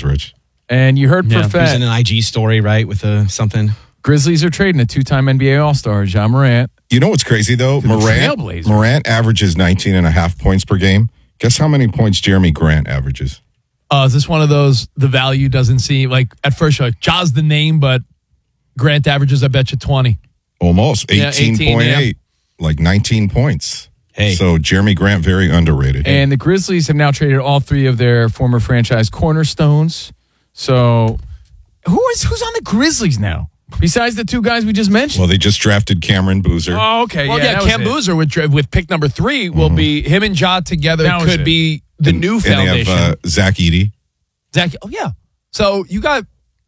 Rich. And you heard He was Perfett. in an IG story, right, with something. Grizzlies are trading a 2-time NBA All-Star, Ja Morant. You know what's crazy, though? Trailblazers. Morant averages 19.5 points per game. Guess how many points Jeremy Grant averages? Is this one of those, the value doesn't seem, like, at first you're like, Ja's the name, but Grant averages, I bet you, 20. Almost. 18.8. Yeah. Like 19 points. Hey. So Jeremy Grant, very underrated. And the Grizzlies have now traded all three of their former franchise cornerstones. So who's on the Grizzlies now? Besides the two guys we just mentioned. Well, they just drafted Cameron Boozer. Oh, okay. Well, yeah, that was Cam it. Boozer with pick number 3 will be, him and Ja together That was could it. be the new And foundation. they have Zach Edey. Zach, oh yeah. So you got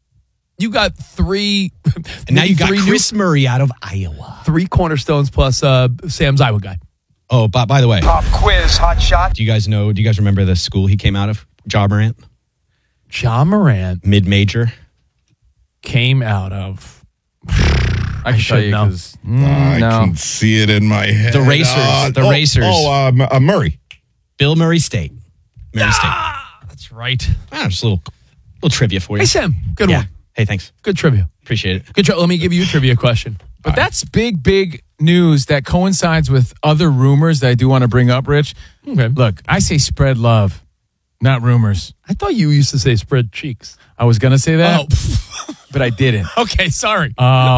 3, And now you got three Chris Murray out of Iowa. 3 cornerstones plus Sam's Iowa guy. Oh, by the way, Pop quiz, hot shot. do you guys remember the school he came out of? Ja Morant? Ja Morant Mid-major? came out of. I can tell should you know. 'cause, I no. can see it in my head. The Racers. Murray. Bill Murray State. Murray State. That's right. Just a little trivia for you. Hey, Sam. Good Yeah. one. Hey, thanks. Good trivia. Appreciate it. Good try. Let me give you a trivia question. But that's big news that coincides with other rumors that I do want to bring up, Rich. Okay. Look, I say spread love, not rumors. I thought you used to say spread cheeks. I was going to say that, Oh, but I didn't. okay. Sorry.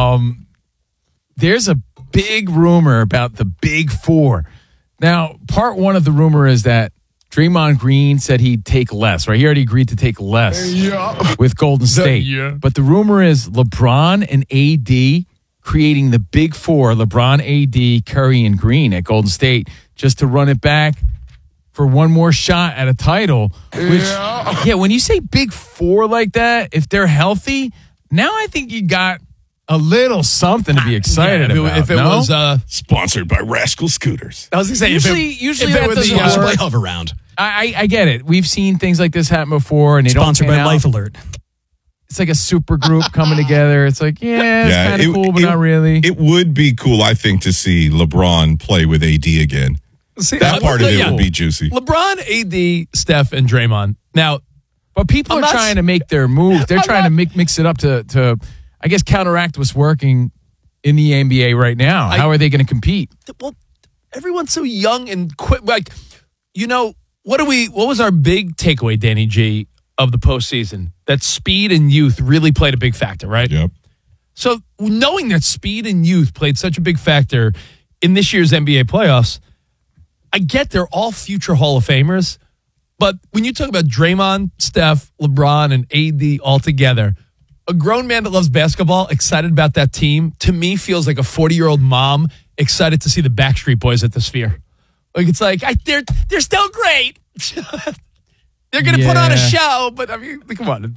There's a big rumor about the Big Four. Now, part one of the rumor is that Draymond Green said he'd take less, right? He already agreed to take less with Golden State. Yeah. But the rumor is LeBron and AD creating the Big Four, LeBron, AD, Curry, and Green at Golden State, just to run it back for one more shot at a title. Which, yeah, when you say Big Four like that, if they're healthy, now I think you got a little something to be excited about. If it no? was, Sponsored by Rascal Scooters. I was gonna say Usually if that it was doesn't the, work. Play hover round. I get it. We've seen things like this happen before, and they Sponsored don't by pan Life out. Alert. It's like a super group coming together. It's like, it's kind of cool, but not really. It would be cool, I think, to see LeBron play with AD again. See, That part of it yeah. would be juicy. LeBron, AD, Steph, and Draymond. Now, But people I'm are not- trying to make their move. They're I'm trying to mix it up to, I guess, counteract what's working in the NBA right now. How are they going to compete? well, everyone's so young and quick. Like, what was our big takeaway, Danny G, of the postseason? That speed and youth really played a big factor, right? Yep. So knowing that speed and youth played such a big factor in this year's NBA playoffs, I get they're all future Hall of Famers, but when you talk about Draymond, Steph, LeBron, and AD all together, a grown man that loves basketball, excited about that team, to me feels like a 40-year-old mom excited to see the Backstreet Boys at the Sphere. Like, it's like, they're still great. They're going to put on a show, but I mean, come on.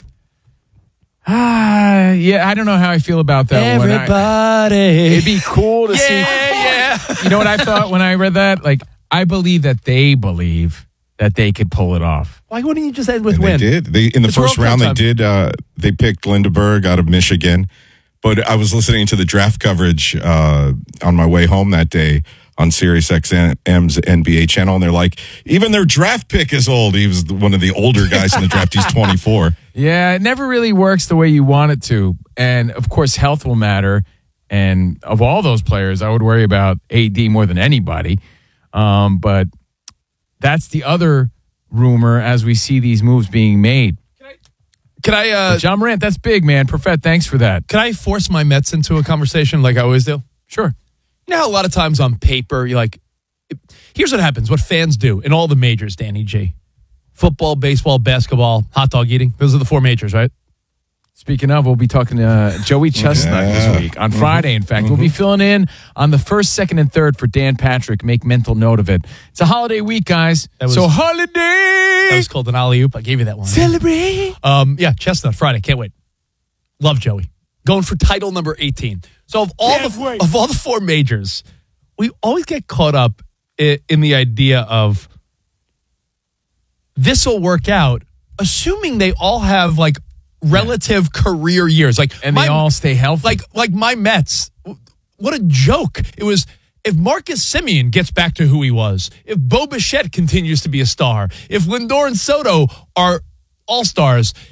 Yeah, I don't know how I feel about that one. It'd be cool to see. Yeah. You know what I thought when I read that? Like, I believe that they believe that they could pull it off. Why wouldn't you just end with And win? they did. In the It's first World Cup round, they picked Lindeberg out of Michigan. But I was listening to the draft coverage on my way home that day on Sirius XM's NBA channel, and they're like, even their draft pick is old. He was one of the older guys in the draft. He's 24. Yeah, it never really works the way you want it to. And, of course, health will matter. And of all those players, I would worry about AD more than anybody. But that's the other rumor as we see these moves being made. Can I John Morant, that's big, man. Perfett, thanks for that. can I force my Mets into a conversation like I always do? Sure. You know how a lot of times on paper, you're like, here's what happens, what fans do in all the majors, Danny G. Football, baseball, basketball, hot dog eating. Those are the 4 majors, right? Speaking of, we'll be talking to Joey Chestnut this week. On Friday, in fact. We'll be filling in on the 1st, 2nd, and 3rd for Dan Patrick. Make mental note of it. It's a holiday week, guys. Holiday! That was called an alley-oop. I gave you that one. Celebrate! Yeah, Chestnut, Friday. Can't wait. Love Joey. Going for title number 18. So of all the 4 majors, we always get caught up in the idea of this will work out, assuming they all have like relative career years. Like, And they all stay healthy. like my Mets. What a joke. It was, if Marcus Semien gets back to who he was, if Bo Bichette continues to be a star, if Lindor and Soto are all-stars,